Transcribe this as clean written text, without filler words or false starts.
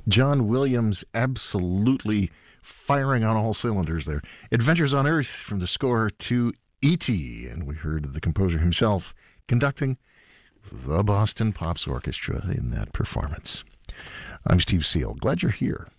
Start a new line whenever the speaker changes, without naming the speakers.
John Williams absolutely firing on all cylinders there. Adventures on Earth from the score to E.T., and we heard the composer himself conducting the Boston Pops Orchestra in that performance. I'm Steve Seal. Glad you're here.